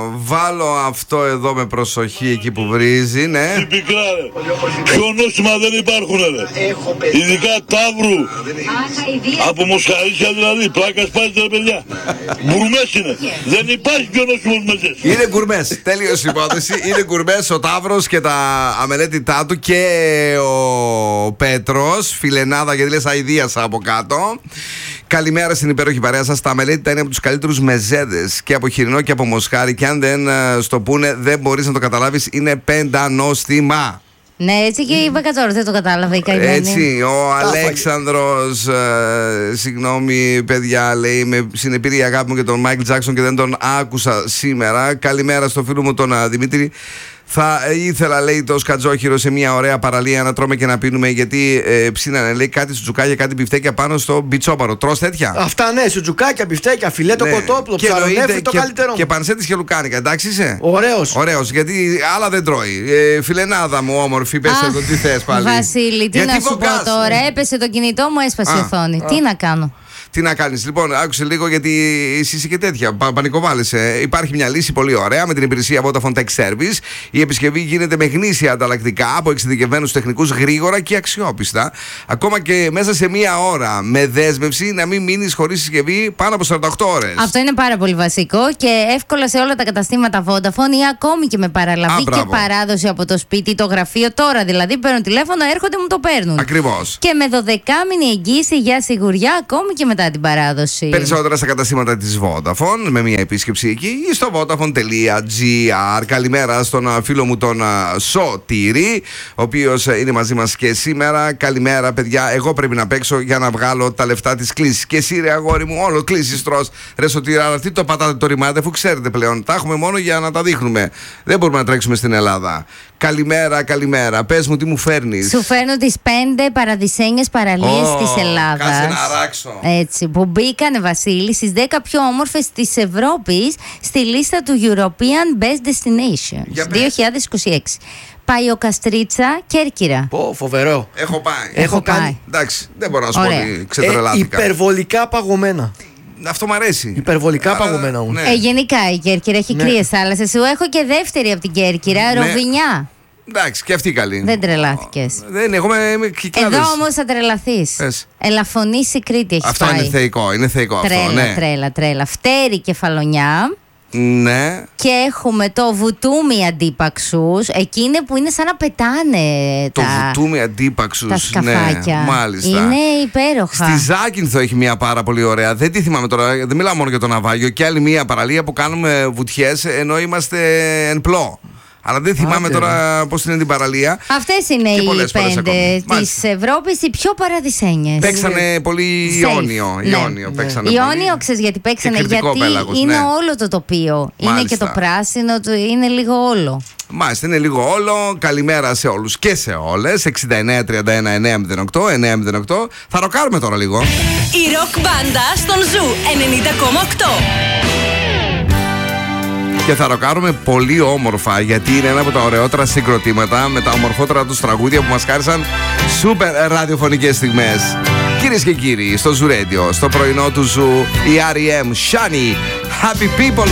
βάλω αυτό εδώ με προσοχή εκεί που βρίζει, ναι. Τυπικά ρε. Πιο νόστιμα δεν υπάρχουν ρε. Ειδικά ταύρου. Από μοσχαρίσια δηλαδή. Πλάκα σπάζετε ρε παιδιά. Γκουρμές είναι. Δεν υπάρχει πιο νόστιμος μεζές. Είναι γκουρμές. Τέλειος υπόθεση. Είναι γκουρμές ο Ταύρος και τα αμελέτητά του και ο Πέτρος. Φιλενάδα γιατί λες αηδίασα από κάτω. Καλημέρα στην υπέροχη παρέα σας. Τα αμελέτητα είναι από τους καλύτερους μεζέδες και από χοιρινό και από μοσχάρι. Και αν δεν στο πούνε, δεν μπορείς να το καταλάβεις. Είναι πεντανόστιμα. Ναι, έτσι και η Μπακατσόρου δεν το κατάλαβε η καημένη. Έτσι, ο Αλέξανδρος, συγγνώμη παιδιά, λέει, με συνεπήρε η αγάπη μου και τον Μάικλ Τζάκσον και δεν τον άκουσα σήμερα. Καλημέρα στο φίλο μου τον Δημήτρη. Θα ήθελα, λέει, το σκατζόχυρο σε μια ωραία παραλία να τρώμε και να πίνουμε. Γιατί ψήνανε, λέει, κάτι σουτζουκάκια, κάτι μπιφτέκια πάνω στο μπιτσόπαρο. Τρως τέτοια? Αυτά ναι, σουτζουκάκια, μπιφτέκια, φιλέτο, κοτόπουλο, ψαρονέφι, το καλύτερο. Και πανσέτης και λουκάνικα, εντάξει είσαι? Ωραίος, γιατί άλλα δεν τρώει. Φιλενάδα μου, όμορφη, πες εδώ τι θες πάλι. Βασίλη, τι να σου πω τώρα, έπεσε το κινητό μου, έσπασε η οθόνη. Τι να κάνω. Τι να κάνεις, λοιπόν, άκουσε λίγο γιατί εσύ είσαι και τέτοια. Πανικοβάλλεσαι. Υπάρχει μια λύση πολύ ωραία με την υπηρεσία Vodafone Tech Service. Η επισκευή γίνεται με γνήσια ανταλλακτικά από εξειδικευμένους τεχνικούς, γρήγορα και αξιόπιστα. Ακόμα και μέσα σε μία ώρα. Με δέσμευση να μην μείνεις χωρίς συσκευή πάνω από 48 ώρες. Αυτό είναι πάρα πολύ βασικό και εύκολα σε όλα τα καταστήματα Vodafone ή ακόμη και με παραλαβή και παράδοση από το σπίτι, το γραφείο. Τώρα δηλαδή παίρνουν τηλέφωνο, έρχονται, μου το παίρνουν. Ακριβώς. Και με 12μηνη εγγύηση για σιγουριά ακόμη και μετά την παράδοση. Περισσότερα στα καταστήματα της Vodafone με μια επίσκεψη εκεί ή στο vodafone.gr. Καλημέρα στον φίλο μου τον Σωτήρη, ο οποίος είναι μαζί μας και σήμερα. Καλημέρα παιδιά, εγώ πρέπει να παίξω για να βγάλω τα λεφτά της κλήσης. Και εσύ ρε αγόρι μου, όλο κλήσεις τρως. Ρε Σωτήρη, αλλά τι το πατάτε το ρημάτε, αφού ξέρετε πλέον. Τα έχουμε μόνο για να τα δείχνουμε. Δεν μπορούμε να τρέξουμε στην Ελλάδα. Καλημέρα. Πες μου τι μου φέρνεις. Σου φέρνω τις 5 παραδεισένιες παραλίες της Ελλάδας. Κάτσε να ράξω. Έτσι, που μπήκανε, Βασίλη, στις 10 πιο όμορφες της Ευρώπης στη λίστα του European Best Destinations 2026. Παϊοκαστρίτσα, Κέρκυρα. Φοβερό. Έχω πάει. Εντάξει, δεν μπορώ να σου πω ότι ξετρελάθηκα. Υπερβολικά παγωμένα. Αυτό μ' αρέσει. Υπερβολικά παγωμένα όμως. Ναι. Γενικά η Κέρκυρα έχει κρύες θάλασσες. Σου έχω και δεύτερη από την Κέρκυρα, Ροβινιά. Εντάξει, και αυτή καλή. Δεν τρελάθηκες. Δεν είμαι κυκλάδες. Εδώ όμως θα τρελαθείς. Ελαφωνήσει Κρήτη έχει αυτό πάει. Είναι θεϊκό Τρέλα. Φτέρι Κεφαλονιά. Ναι. Και έχουμε το βουτούμι αντίπαξους. Εκείνη που είναι σαν να πετάνε το βουτούμι αντίπαξους. Τα σκαφάκια. Ναι, μάλιστα. Είναι υπέροχα. Στη Ζάκυνθο έχει μια πάρα πολύ ωραία. Δεν τη θυμάμαι τώρα, δεν μιλάω μόνο για το ναυάγιο. Και άλλη μια παραλία που κάνουμε βουτιές ενώ είμαστε εν πλώ. Αλλά δεν θυμάμαι τώρα πώς είναι την παραλία. Αυτές είναι οι 5 της Ευρώπης, οι πιο παραδεισένιες. Παίξανε πολύ Ιόνιο. Ιόνιο, ξέρεις γιατί παίξανε? Γιατί είναι όλο το τοπίο. Είναι και το πράσινο, είναι λίγο όλο. Μάλιστα, είναι λίγο όλο. Καλημέρα σε όλους και σε όλες. 6931-908. Θα ροκάρουμε τώρα λίγο. Η ροκ μπάντα στον Ζου 90,8. Και θα ροκάρουμε πολύ όμορφα, γιατί είναι ένα από τα ωραιότερα συγκροτήματα με τα ομορφότερα τους τραγούδια που μας χάρισαν σούπερ ραδιοφωνικές στιγμές. Κυρίες και κύριοι, στο Zoo Radio, στο πρωινό του Zoo, η R.E.M. Shani, Happy People.